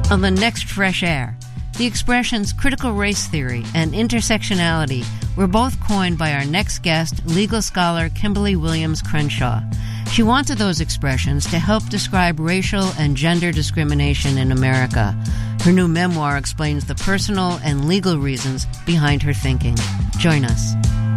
On the next Fresh Air, the expressions critical race theory and intersectionality were both coined by our next guest, legal scholar Kimberly Williams Crenshaw. She wanted those expressions to help describe racial and gender discrimination in America. Her new memoir explains the personal and legal reasons behind her thinking. Join us.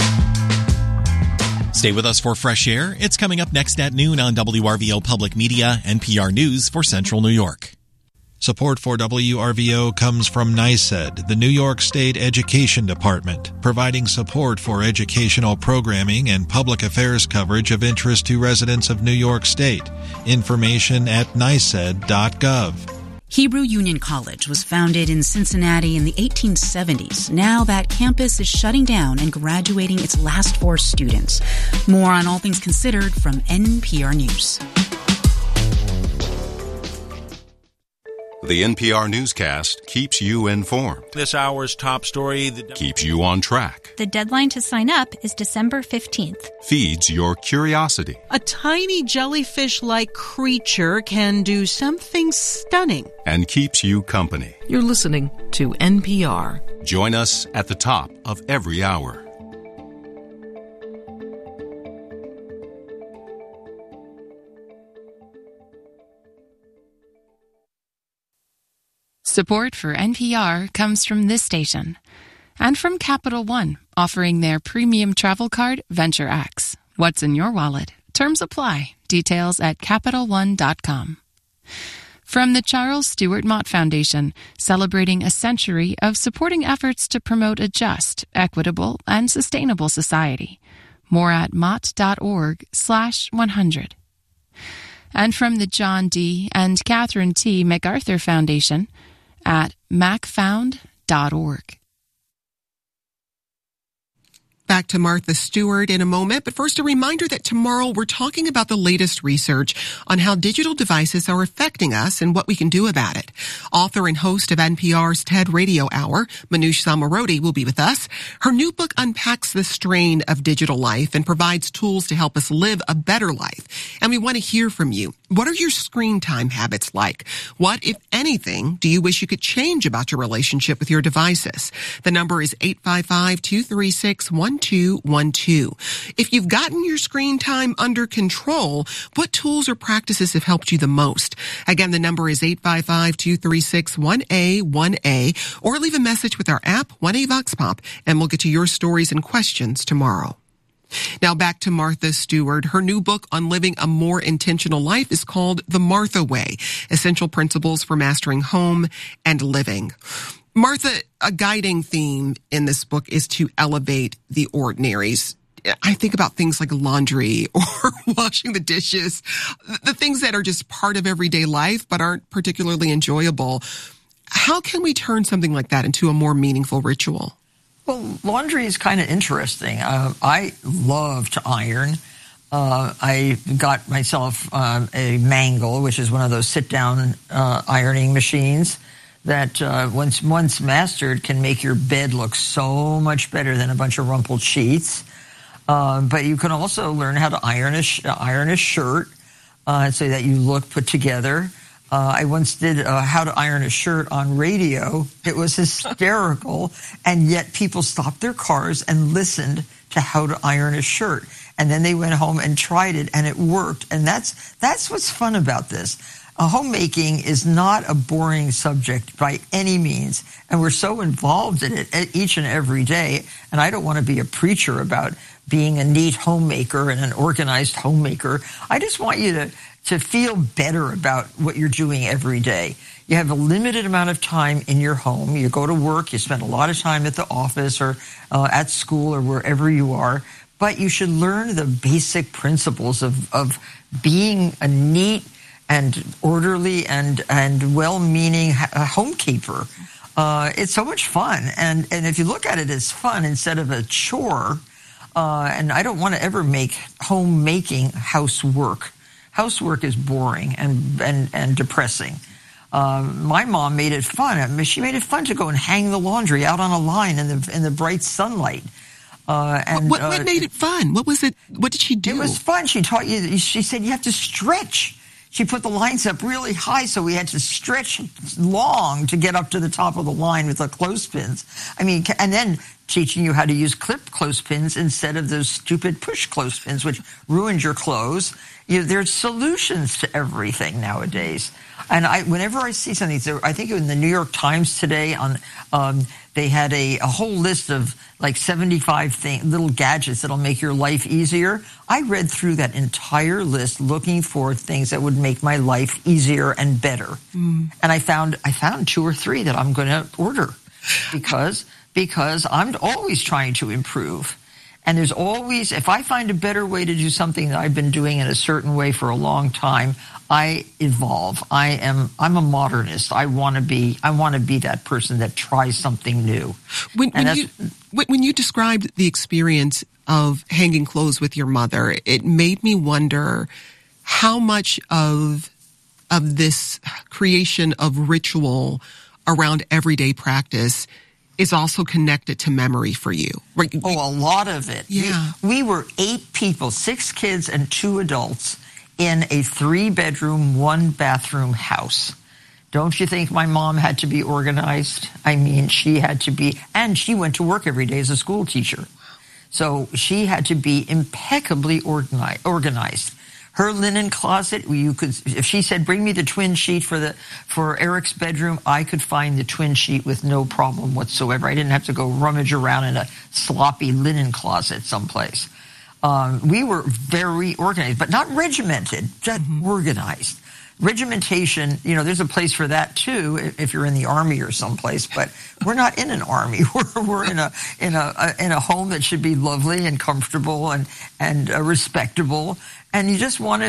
Stay with us for Fresh Air. It's coming up next at noon on WRVO Public Media, NPR News for Central New York. Support for WRVO comes from NYSED, the New York State Education Department, providing support for educational programming and public affairs coverage of interest to residents of New York State. Information at nysed.gov. Hebrew Union College was founded in Cincinnati in the 1870s. Now that campus is shutting down and graduating its last 4 students. More on All Things Considered from NPR News. The NPR newscast keeps you informed. This hour's top story keeps you on track. The deadline to sign up is December 15th. Feeds your curiosity. A tiny jellyfish-like creature can do something stunning. And keeps you company. You're listening to NPR. Join us at the top of every hour. Support for NPR comes from this station and from Capital One, offering their premium travel card, Venture X. What's in your wallet? Terms apply. Details at CapitalOne.com. From the Charles Stewart Mott Foundation, celebrating a century of supporting efforts to promote a just, equitable, and sustainable society. More at mott.org/100. And from the John D. and Catherine T. MacArthur Foundation, at macfound.org. Back to Martha Stewart in a moment, but first a reminder that tomorrow we're talking about the latest research on how digital devices are affecting us and what we can do about it. Author and host of NPR's TED Radio Hour, Manoush Zomorodi, will be with us. Her new book unpacks the strain of digital life and provides tools to help us live a better life. And we want to hear from you. What are your screen time habits like? What, if anything, do you wish you could change about your relationship with your devices? The number is 855-236-1212. If you've gotten your screen time under control, what tools or practices have helped you the most? Again, the number is 855-236-1A1A, or leave a message with our app, 1A Vox Pop, and we'll get to your stories and questions tomorrow. Now back to Martha Stewart. Her new book on living a more intentional life is called The Martha Way, Essential Principles for Mastering Home and Living. Martha, a guiding theme in this book is to elevate the ordinaries. I think about things like laundry or washing the dishes, the things that are just part of everyday life but aren't particularly enjoyable. How can we turn something like that into a more meaningful ritual? Well, laundry is kind of interesting. I love to iron. I got myself a Mangle, which is one of those sit-down ironing machines that once mastered can make your bed look so much better than a bunch of rumpled sheets. But you can also learn how to iron a shirt so that you look put together. I once did how to iron a shirt on radio. It was hysterical, and yet people stopped their cars and listened to how to iron a shirt. And then they went home and tried it, and it worked. And that's what's fun about this. Homemaking is not a boring subject by any means, and we're so involved in it each and every day. And I don't want to be a preacher about being a neat homemaker and an organized homemaker. I just want you to feel better about what you're doing every day. You have a limited amount of time in your home. You go to work, you spend a lot of time at the office or at school or wherever you are, but you should learn the basic principles of being a neat and orderly and well-meaning homekeeper. It's so much fun. And if you look at it as fun instead of a chore, and I don't want to ever make homemaking housework. Housework is boring and depressing. My mom made it fun. She made it fun to go and hang the laundry out on a line in the bright sunlight. What made it fun? What was it? What did she do? It was fun. She taught you. She said you have to stretch. she put the lines up really high, so we had to stretch long to get up to the top of the line with the clothespins. I mean, and then teaching you how to use clip clothespins instead of those stupid push clothespins, which ruined your clothes. There's solutions to everything nowadays. And whenever I see something, so I think in the New York Times today, they had a whole list of like 75 little gadgets that'll make your life easier. I read through that entire list looking for things that would make my life easier and better. And I found 2 or 3 that I'm going to order because I'm always trying to improve. And there's always, if I find a better way to do something that I've been doing in a certain way for a long time, I evolve. I'm a modernist. I want to be that person that tries something new. When you described the experience of hanging clothes with your mother, it made me wonder how much of this creation of ritual around everyday practice is also connected to memory for you. Right? Oh, a lot of it. Yeah. We were 8 people, 6 kids and 2 adults in a 3-bedroom, 1-bathroom house. Don't you think my mom had to be organized? I mean, she had to be, and she went to work every day as a school teacher. So she had to be impeccably organized. Her linen closet, if she said, bring me the twin sheet for Eric's bedroom, I could find the twin sheet with no problem whatsoever. I didn't have to go rummage around in a sloppy linen closet someplace. We were very organized, but not regimented, just organized. Regimentation, there's a place for that too if you're in the army or someplace, but we're not in an army. We're in a home that should be lovely and comfortable and respectable. And you just want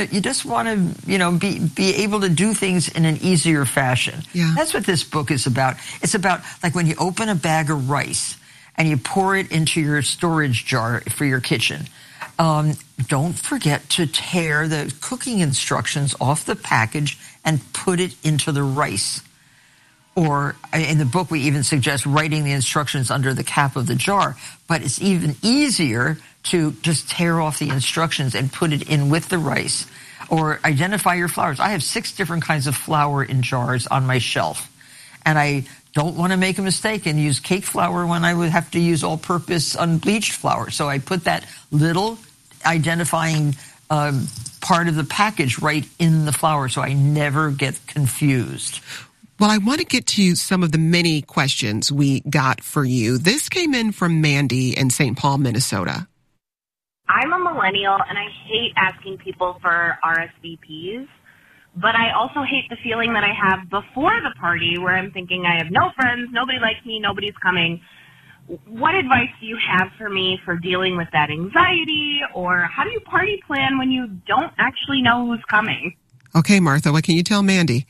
to, be able to do things in an easier fashion. Yeah. That's what this book is about. It's about like when you open a bag of rice and you pour it into your storage jar for your kitchen. Don't forget to tear the cooking instructions off the package and put it into the rice. Or in the book, we even suggest writing the instructions under the cap of the jar. But it's even easier to just tear off the instructions and put it in with the rice. Or identify your flours. I have 6 different kinds of flour in jars on my shelf. And I don't want to make a mistake and use cake flour when I would have to use all-purpose unbleached flour. So I put that little identifying part of the package right in the flour so I never get confused. Well, I want to get to some of the many questions we got for you. This came in from Mandy in St. Paul, Minnesota. I'm a millennial, and I hate asking people for RSVPs, but I also hate the feeling that I have before the party where I'm thinking I have no friends, nobody likes me, nobody's coming. What advice do you have for me for dealing with that anxiety, or how do you party plan when you don't actually know who's coming? Okay, Martha, what can you tell Mandy?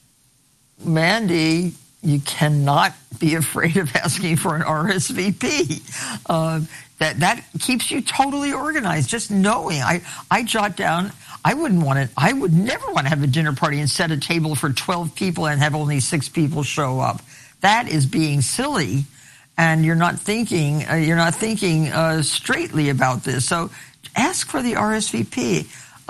Mandy, you cannot be afraid of asking for an RSVP. That keeps you totally organized. Just knowing, I jot down. I would never want to have a dinner party and set a table for 12 people and have only 6 people show up. That is being silly, and you're not thinking straightly about this. So ask for the RSVP.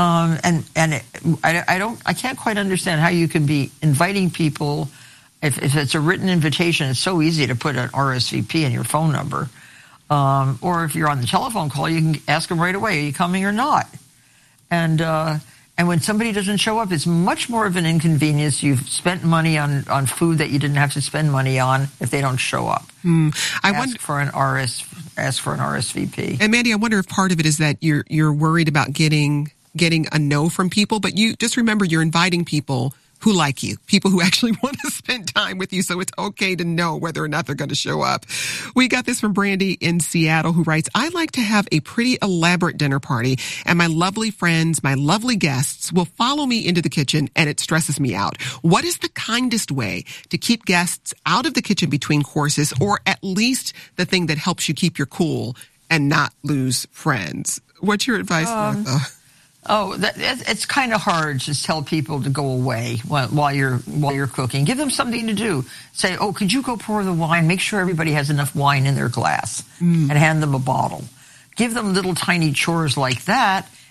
I can't quite understand how you can be inviting people. If it's a written invitation, it's so easy to put an RSVP in your phone number. Or if you're on the telephone call, you can ask them right away, are you coming or not? And when somebody doesn't show up, it's much more of an inconvenience. You've spent money on food that you didn't have to spend money on if they don't show up. Ask for an RSVP. And Mandy, I wonder if part of it is that you're worried about getting a no from people, but you just remember you're inviting people who like you, people who actually want to spend time with you, so it's okay to know whether or not they're going to show up. We got this from Brandy in Seattle, who writes, I like to have a pretty elaborate dinner party, and my lovely friends, my lovely guests will follow me into the kitchen, and it stresses me out. What is the kindest way to keep guests out of the kitchen between courses, or at least the thing that helps you keep your cool and not lose friends? What's your advice, Martha? It's kind of hard to tell people to go away while you're cooking. Give them something to do. Say, could you go pour the wine? Make sure everybody has enough wine in their glass and hand them a bottle. Give them little tiny chores like that,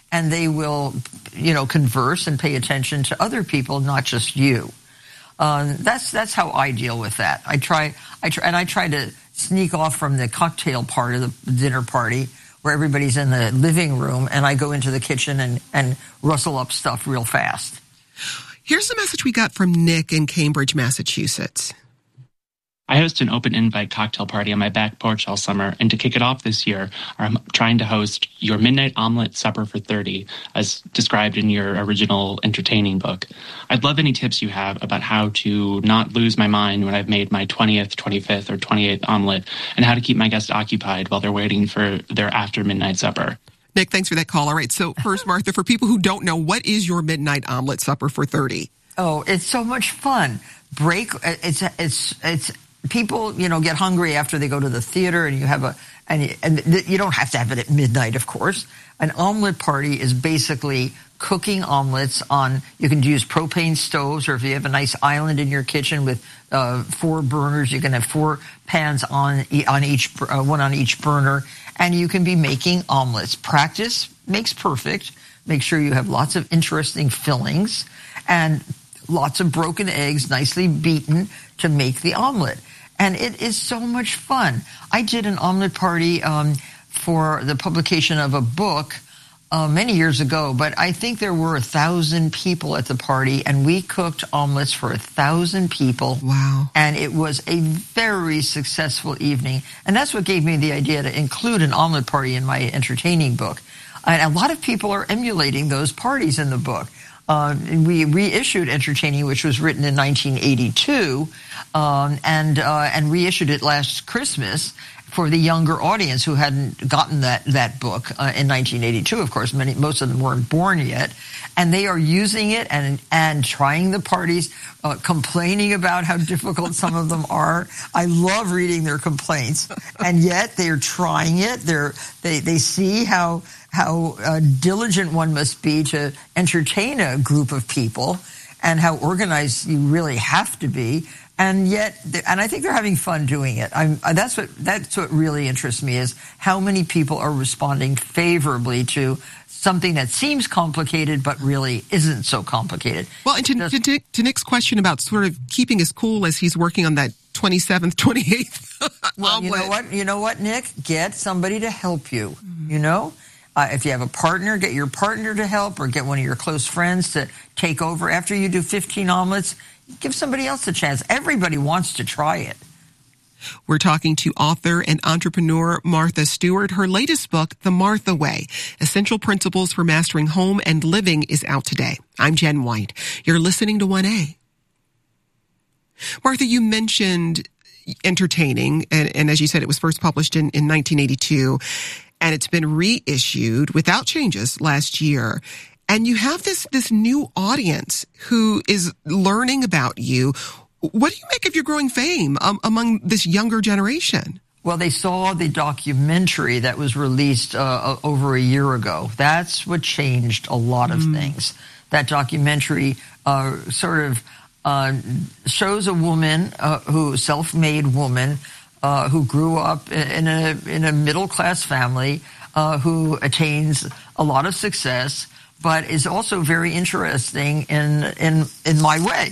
and they will, converse and pay attention to other people, not just you. That's how I deal with that. I try to sneak off from the cocktail part of the dinner party where everybody's in the living room, and I go into the kitchen and rustle up stuff real fast. Here's the message we got from Nick in Cambridge, Massachusetts. I host an open invite cocktail party on my back porch all summer, and to kick it off this year, I'm trying to host your Midnight Omelet Supper for 30, as described in your original entertaining book. I'd love any tips you have about how to not lose my mind when I've made my 20th, 25th, or 28th omelet, and how to keep my guests occupied while they're waiting for their after midnight supper. Nick, thanks for that call. All right, so first, Martha, for people who don't know, what is your Midnight Omelet Supper for 30? Oh, it's so much fun. It's people, get hungry after they go to the theater, and you have and you don't have to have it at midnight, of course. An omelet party is basically cooking omelets you can use propane stoves, or if you have a nice island in your kitchen with 4 burners, you can have 4 pans on each, one on each burner, and you can be making omelets. Practice makes perfect. Make sure you have lots of interesting fillings and lots of broken eggs, nicely beaten, to make the omelet. And it is so much fun. I did an omelet party for the publication of a book many years ago, but I think there were 1,000 people at the party, and we cooked omelets for 1,000 people. Wow. And it was a very successful evening. And that's what gave me the idea to include an omelet party in my entertaining book. And a lot of people are emulating those parties in the book. We reissued Entertaining, which was written in 1982, and reissued it last Christmas for the younger audience who hadn't gotten that book in 1982. Of course, most of them weren't born yet, and they are using it and trying the parties, complaining about how difficult some of them are. I love reading their complaints, and yet they're trying it. They see how diligent one must be to entertain a group of people, and how organized you really have to be. And I think they're having fun doing it. That's what really interests me, is how many people are responding favorably to something that seems complicated but really isn't so complicated. Well, and to Nick's question about sort of keeping his cool as he's working on that 27th, 28th well, omelet. You know what, Nick? Get somebody to help you, if you have a partner, get your partner to help, or get one of your close friends to take over. After you do 15 omelets, give somebody else a chance. Everybody wants to try it. We're talking to author and entrepreneur Martha Stewart. Her latest book, The Martha Way, Essential Principles for Mastering Home and Living, is out today. I'm Jen White. You're listening to 1A. Martha, you mentioned Entertaining, and as you said, it was first published in 1982, and it's been reissued without changes last year. And you have this new audience who is learning about you. What do you make of your growing fame among this younger generation? Well, they saw the documentary that was released over a year ago. That's what changed a lot of things. That documentary shows a woman, self-made woman, who grew up in a middle-class family, who attains a lot of success, but is also very interesting in my way.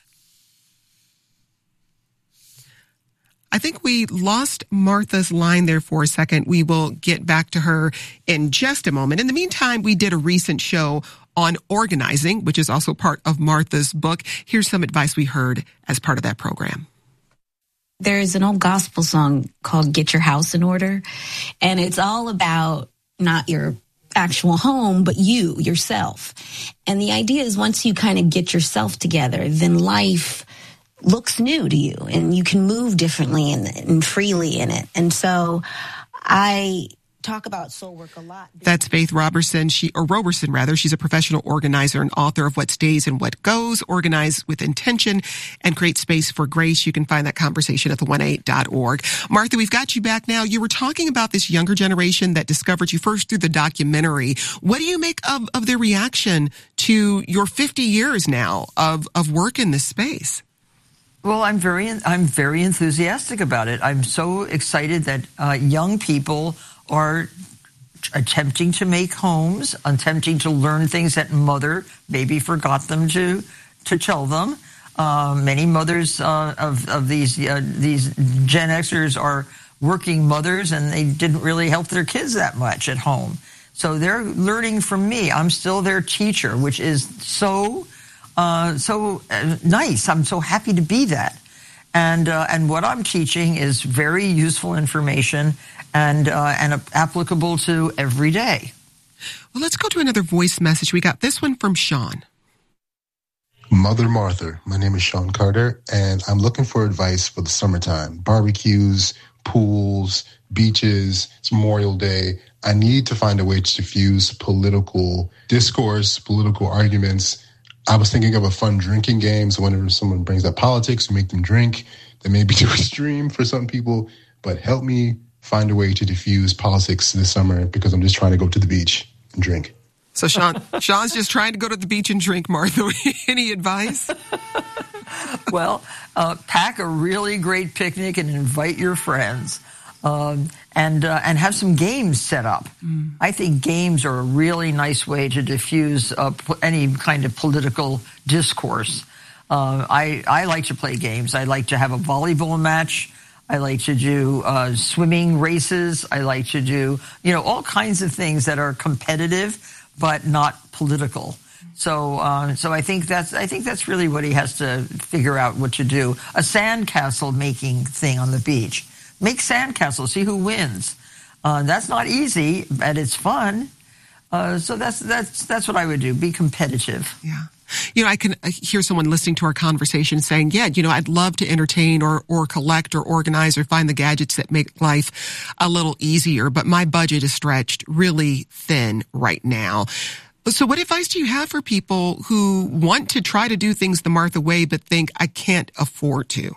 I think we lost Martha's line there for a second. We will get back to her in just a moment. In the meantime, we did a recent show on organizing, which is also part of Martha's book. Here's some advice we heard as part of that program. There's an old gospel song called Get Your House in Order, and it's all about not your actual home, but yourself. And the idea is once you kind of get yourself together, then life looks new to you and you can move differently and freely in it. And so I talk about soul work a lot. That's Faith Roberson. She's a professional organizer and author of What Stays and What Goes, Organize with Intention, and Create Space for Grace. You can find that conversation at the18.org. Martha, we've got you back now. You were talking about this younger generation that discovered you first through the documentary. What do you make of their reaction to your 50 years now of work in this space? Well, I'm very enthusiastic about it. I'm so excited that young people are attempting to make homes, attempting to learn things that mother maybe forgot them to tell them. Many mothers of these Gen Xers are working mothers, and they didn't really help their kids that much at home. So they're learning from me. I'm still their teacher, which is so nice. I'm so happy to be that. And what I'm teaching is very useful information and applicable to every day. Well, let's go to another voice message. We got this one from Sean. Mother Martha, my name is Sean Carter, and I'm looking for advice for the summertime. Barbecues, pools, beaches, it's Memorial Day. I need to find a way to diffuse political discourse, political arguments. I was thinking of a fun drinking game, so whenever someone brings up politics, we make them drink. That may be too extreme for some people, but help me find a way to diffuse politics this summer because I'm just trying to go to the beach and drink. So Sean's just trying to go to the beach and drink, Martha. Any advice? Well, pack a really great picnic and invite your friends, and have some games set up. I think games are a really nice way to diffuse any kind of political discourse. I like to play games. I like to have a volleyball match. I like to do swimming races. I like to do all kinds of things that are competitive but not political. So I think that's really what he has to figure out what to do. A sandcastle making thing on the beach. Make sandcastles, see who wins. That's not easy, but it's fun. So that's what I would do. Be competitive. Yeah. I can hear someone listening to our conversation saying, I'd love to entertain or collect or organize or find the gadgets that make life a little easier, but my budget is stretched really thin right now. So what advice do you have for people who want to try to do things the Martha way but think I can't afford to?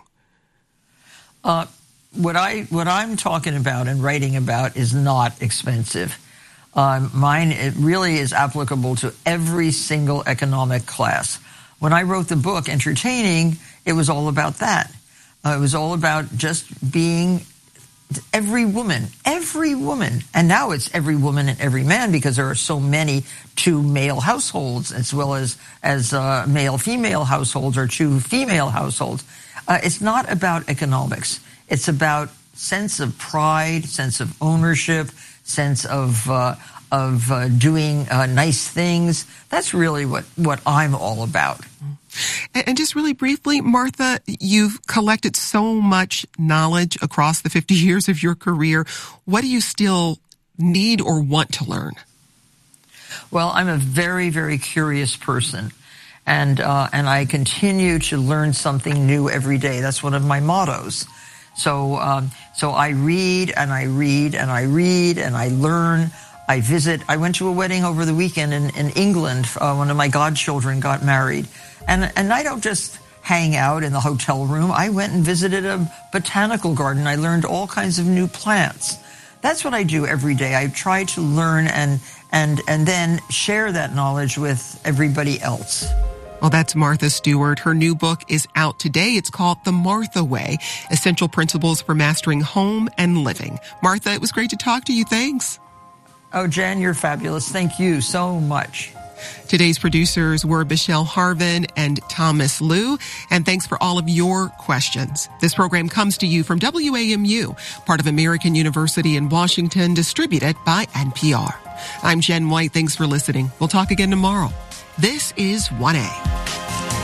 What I'm talking about and writing about is not expensive. Mine, it really is applicable to every single economic class. When I wrote the book, Entertaining, it was all about that. It was all about just being every woman. And now it's every woman and every man because there are so many two-male households as well as male-female households or two-female households. It's not about economics. It's about sense of pride, sense of ownership, sense of doing nice things. That's really what I'm all about. And just really briefly, Martha, you've collected so much knowledge across the 50 years of your career. What do you still need or want to learn? Well, I'm a very, very curious person. And I continue to learn something new every day. That's one of my mottos. So I read and I read and I read and I learn. I visit. I went to a wedding over the weekend in England. One of my godchildren got married. And I don't just hang out in the hotel room. I went and visited a botanical garden. I learned all kinds of new plants. That's what I do every day. I try to learn and then share that knowledge with everybody else. Well, that's Martha Stewart. Her new book is out today. It's called The Martha Way, Essential Principles for Mastering Home and Living. Martha, it was great to talk to you. Thanks. Oh, Jen, you're fabulous. Thank you so much. Today's producers were Michelle Harvin and Thomas Liu, and thanks for all of your questions. This program comes to you from WAMU, part of American University in Washington, distributed by NPR. I'm Jen White. Thanks for listening. We'll talk again tomorrow. This is 1A.